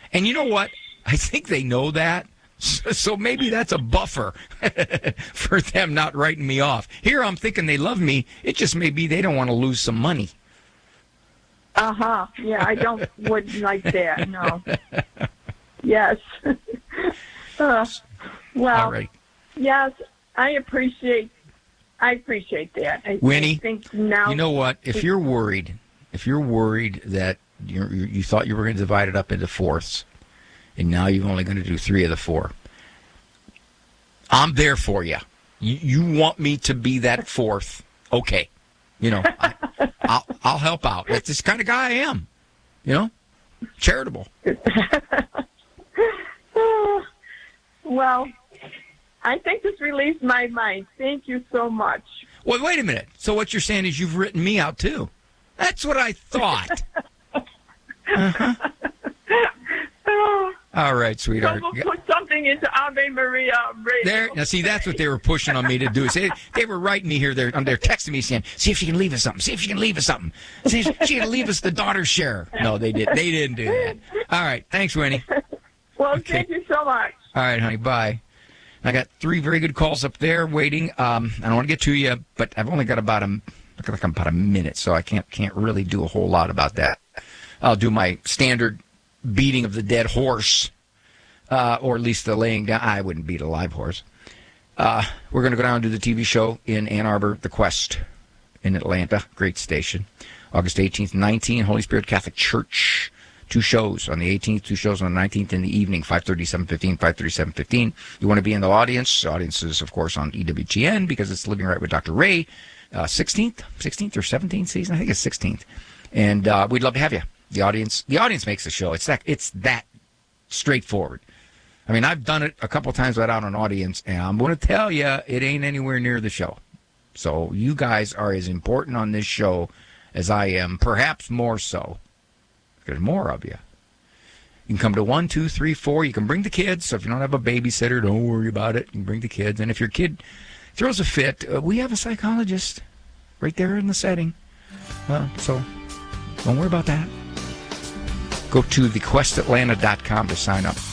And you know what? I think they know that. So maybe that's a buffer for them not writing me off. Here I'm thinking they love me. It just may be they don't want to lose some money. Uh-huh. Yeah, I wouldn't like that, no. Yes. Well, all right. Yes, I appreciate that. Winnie, I think now, you know what? If you're worried that you thought you were going to divide it up into fourths, and now you're only going to do 3 of the 4, I'm there for you. You want me to be that 4th? Okay. I'll help out. That's this kind of guy I am. Charitable. Well, I think this relieved my mind. Thank you so much. Well, wait a minute. So what you're saying is you've written me out, too. That's what I thought. Uh-huh. All right, sweetheart. So we'll put something into Ave Maria radio. There. Now, see, that's what they were pushing on me to do. See, they were writing me here. They're texting me saying, see if she can leave us something. See if she can leave us something. See if she can leave us the daughter's share. No, they didn't. They didn't do that. All right. Thanks, Winnie. Well, okay. Thank you so much. All right, honey. Bye. I got 3 very good calls up there waiting. I don't want to get to you, but I've only got about a minute, so I can't really do a whole lot about that. I'll do my standard beating of the dead horse, or at least the laying down. I wouldn't beat a live horse. We're going to go down to the TV show in Ann Arbor, The Quest in Atlanta. Great station. August 18th, 19th, Holy Spirit Catholic Church. 2 shows on the 18th, 2 shows on the 19th in the evening, 5:30, 7:15, 5:30, 7:15. You want to be in the audience. The audience is, of course, on EWTN because it's Living Right with Dr. Ray. 16th or 17th season? I think it's 16th. And we'd love to have you. The audience makes the show. It's that straightforward. I mean, I've done it a couple times without an audience, and I'm going to tell you, it ain't anywhere near the show. So you guys are as important on this show as I am, perhaps more so. There's more of you. You can come to 1, 2, 3, 4. You can bring the kids. So if you don't have a babysitter, don't worry about it. You can bring the kids. And if your kid throws a fit, we have a psychologist right there in the setting. So don't worry about that. Go to thequestatlanta.com to sign up.